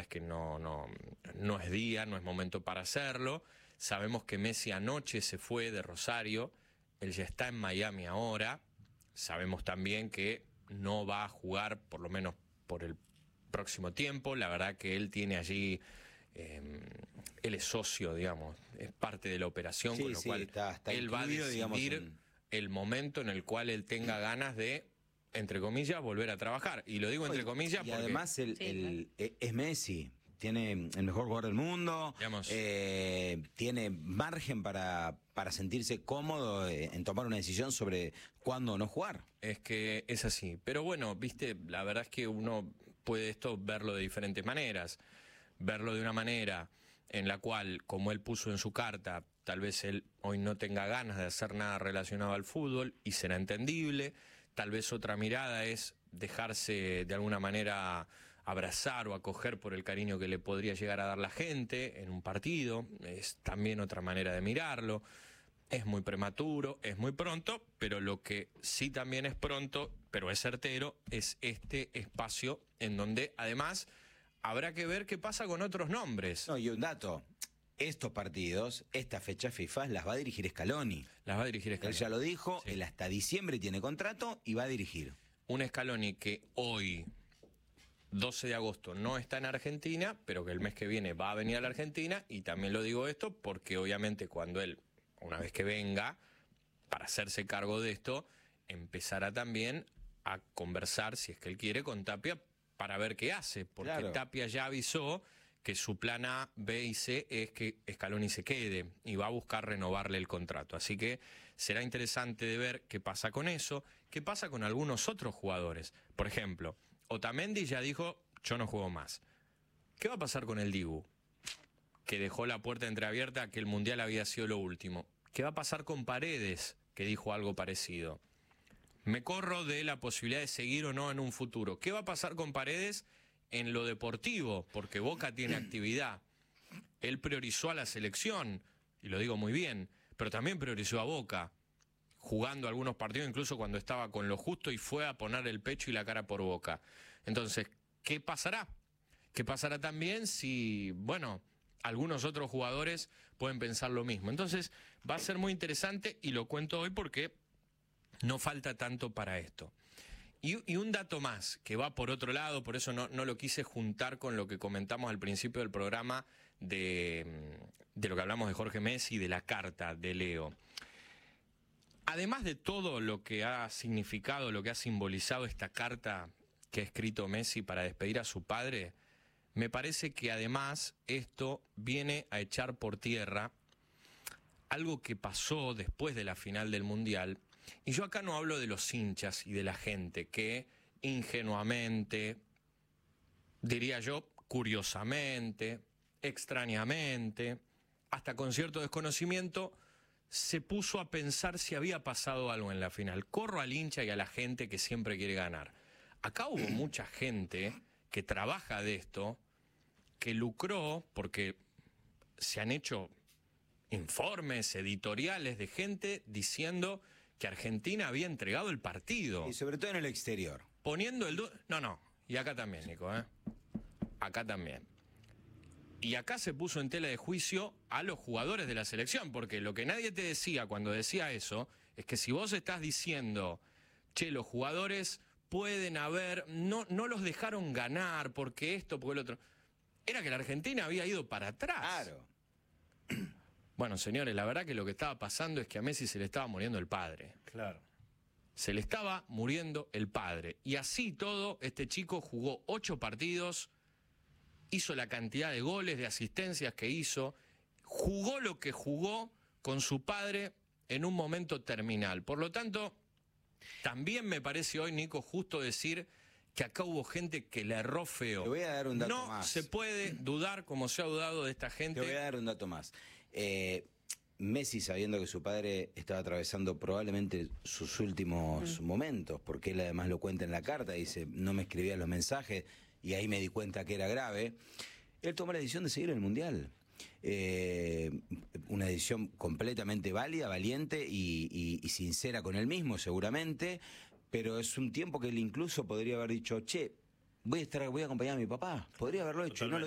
es que no es día, no es momento para hacerlo. Sabemos que Messi anoche se fue de Rosario, él ya está en Miami ahora. Sabemos también que no va a jugar, por lo menos por el próximo tiempo. La verdad que él tiene allí, él es socio, digamos, es parte de la operación, Sí, con lo cual está él va a incluido, decidir, digamos, el momento en el cual él tenga ganas de, entre comillas, volver a trabajar. Y lo digo entre comillas porque... además es Messi. Tiene el mejor jugador del mundo, Digamos, tiene margen para sentirse cómodo en tomar una decisión sobre cuándo o no jugar. es que es así. Pero bueno, viste, la verdad es que uno puede esto verlo de diferentes maneras. Verlo de una manera en la cual, como él puso en su carta, tal vez él hoy no tenga ganas de hacer nada relacionado al fútbol y será entendible. Tal vez otra mirada es dejarse de alguna manera abrazar o acoger por el cariño que le podría llegar a dar la gente en un partido. Es también otra manera de mirarlo. Es muy prematuro, es muy pronto, pero lo que sí también es pronto, pero es certero, es este espacio en donde además habrá que ver qué pasa con otros nombres. No, y un dato, estos partidos, esta fecha FIFA, las va a dirigir Scaloni. Las va a dirigir Scaloni. Él ya lo dijo, Sí. él hasta diciembre tiene contrato y va a dirigir. Un Scaloni que hoy, 12 de agosto, no está en Argentina, pero que el mes que viene va a venir a la Argentina, y también lo digo esto porque obviamente cuando él, una vez que venga, para hacerse cargo de esto, empezará también a conversar, si es que él quiere, con Tapia para ver qué hace, porque Claro. Tapia ya avisó que su plan A, B y C es que Scaloni se quede y va a buscar renovarle el contrato. Así que será interesante de ver qué pasa con eso, qué pasa con algunos otros jugadores. Por ejemplo, Otamendi ya dijo, yo no juego más. ¿Qué va a pasar con el Dibu? Que dejó la puerta entreabierta a que el Mundial había sido lo último. ¿Qué va a pasar con Paredes? Que dijo algo parecido. Me corro de la posibilidad de seguir o no en un futuro. ¿Qué va a pasar con Paredes en lo deportivo? Porque Boca tiene actividad. Él priorizó a la selección, y lo digo muy bien, pero también priorizó a Boca, jugando algunos partidos incluso cuando estaba con lo justo y fue a poner el pecho y la cara por Boca. Entonces, ¿qué pasará? ¿Qué pasará también si, bueno, algunos otros jugadores pueden pensar lo mismo? Entonces, va a ser muy interesante y lo cuento hoy porque no falta tanto para esto. Y un dato más, que va por otro lado, por eso no lo quise juntar con lo que comentamos al principio del programa de lo que hablamos de Jorge Messi, de la carta de Leo. Además de todo lo que ha significado, lo que ha simbolizado esta carta que ha escrito Messi para despedir a su padre, me parece que además esto viene a echar por tierra algo que pasó después de la final del Mundial. Y yo acá no hablo de los hinchas y de la gente que ingenuamente, diría yo, curiosamente, extrañamente, hasta con cierto desconocimiento, se puso a pensar si había pasado algo en la final. Corro al hincha y a la gente que siempre quiere ganar. Acá hubo mucha gente que trabaja de esto, que lucró, porque se han hecho informes, editoriales de gente diciendo que Argentina había entregado el partido. Y sobre todo en el exterior. Poniendo el... No, y acá también, Nico, ¿eh? Acá también. Y acá se puso en tela de juicio a los jugadores de la selección, porque lo que nadie te decía cuando decía eso, es que si vos estás diciendo, che, los jugadores pueden haber, no los dejaron ganar, porque esto, porque el otro, era que la Argentina había ido para atrás. Claro. Bueno, señores, la verdad que lo que estaba pasando es que a Messi se le estaba muriendo el padre. Claro. Se le estaba muriendo el padre. Y así todo, este chico jugó 8 partidos, hizo la cantidad de goles, de asistencias que hizo, jugó lo que jugó con su padre en un momento terminal. Por lo tanto, también me parece hoy, Nico, justo decir que acá hubo gente que le erró feo. Te voy a dar un dato no más. se puede dudar, como se ha dudado de esta gente. Te voy a dar un dato más. Messi, sabiendo que su padre estaba atravesando probablemente sus últimos momentos, porque él además lo cuenta en la carta, dice, no me escribía los mensajes, y ahí me di cuenta que era grave, él tomó la decisión de seguir el Mundial. Una decisión completamente válida, valiente y sincera con él mismo, seguramente, pero es un tiempo que él incluso podría haber dicho, che, voy a acompañar a mi papá, podría haberlo hecho, y no lo